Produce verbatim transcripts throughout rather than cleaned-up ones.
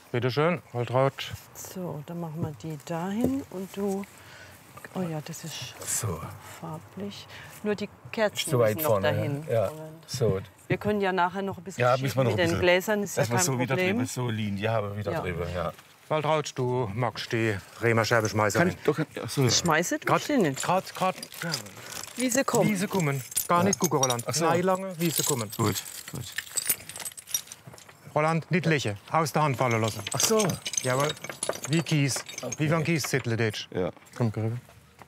Bitte schön, Waltraud. So, dann machen wir die dahin und du. Oh ja, das ist So. farblich. Nur die Kerzen So weit müssen noch vorne. dahin. Ja. So. Wir können ja nachher noch ein bisschen Ja, schieben müssen wir noch mit ein den bisschen. Gläsern, ist ja Dass wir kein so wieder Problem. drüber, so liegen. Ja, aber wieder Ja. drüber, ja. Waltraud, du magst die Bremer Scherbeschmeißer. Kann ich doch, ach so. Schmeiße du sie nicht. Grad, grad, Wie sie kommen. Wiese kommen. Gar nicht gucken, Roland. Ach so. Nein, lange Wiese kommen. Gut, gut. Roland, nicht lächeln. Aus der Hand fallen lassen. Ach so. Jawohl. Wie Kies. Wie von Kies zettle dich. Ja. Komm, Grübe.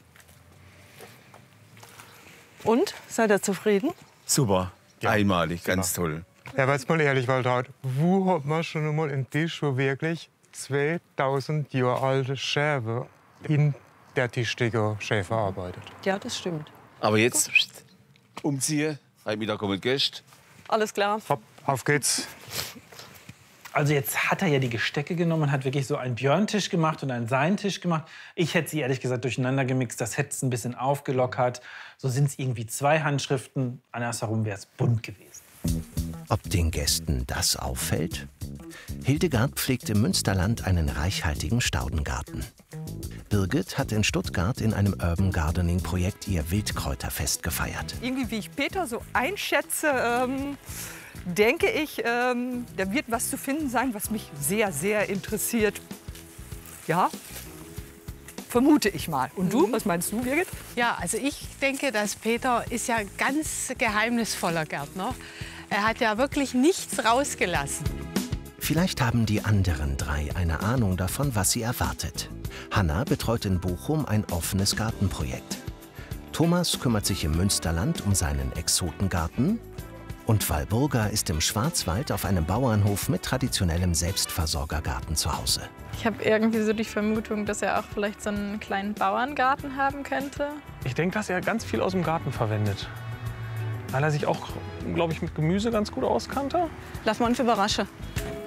Und? Seid ihr zufrieden? Super. Ja. Einmalig, ganz toll. Ja, aber jetzt mal ehrlich, Waltraud. Wo hat man schon einmal einen Tisch, wo wirklich zweitausend Jahre alte Scherbe in der Tischdecke Schäfer arbeitet? Ja, das stimmt. Aber jetzt umziehen. Heute Mittag kommen Gäste. Alles klar. Hopp, auf geht's. Also jetzt hat er ja die Gestecke genommen und hat wirklich so einen Björntisch gemacht und einen Seintisch gemacht. Ich hätte sie ehrlich gesagt durcheinander gemixt, das hätte es ein bisschen aufgelockert. So sind es irgendwie zwei Handschriften, andersherum wäre es bunt gewesen. Ob den Gästen das auffällt? Hildegard pflegt im Münsterland einen reichhaltigen Staudengarten. Birgit hat in Stuttgart in einem Urban Gardening-Projekt ihr Wildkräuterfest gefeiert. Irgendwie, wie ich Peter so einschätze, ähm, denke ich, ähm, da wird was zu finden sein, was mich sehr, sehr interessiert. Ja, vermute ich mal. Und du, was meinst du, Birgit? Ja, also ich denke, dass Peter ist ja ganz geheimnisvoller Gärtner. Er hat ja wirklich nichts rausgelassen. Vielleicht haben die anderen drei eine Ahnung davon, was sie erwartet. Hanna betreut in Bochum ein offenes Gartenprojekt. Thomas kümmert sich im Münsterland um seinen Exotengarten. Und Walburga ist im Schwarzwald auf einem Bauernhof mit traditionellem Selbstversorgergarten zu Hause. Ich habe irgendwie so die Vermutung, dass er auch vielleicht so einen kleinen Bauerngarten haben könnte. Ich denke, dass er ganz viel aus dem Garten verwendet. Weil er sich auch, glaube ich, mit Gemüse ganz gut auskannte. Lass mal uns überraschen.